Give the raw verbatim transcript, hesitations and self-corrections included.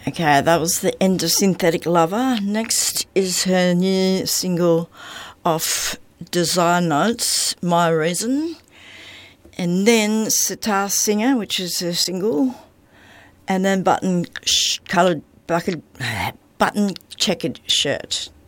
Okay, that was the end of Synthetic Lover. Next is her new single off Desire Notes, My Reason. And then Sitar Singer, which is her single. And then Button Coloured Bucket, Button Checkered Shirt.